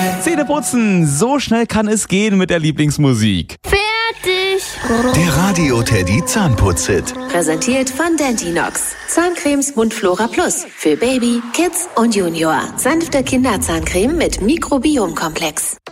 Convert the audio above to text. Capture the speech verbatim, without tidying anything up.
Zähneputzen, so schnell kann es gehen mit der Lieblingsmusik. Fertig! Der Radio Teddy Zahnputz-Hit. Präsentiert von Dentinox. Zahncremes Mundflora Plus. Für Baby, Kids und Junior. Sanfte Kinderzahncreme mit Mikrobiomkomplex.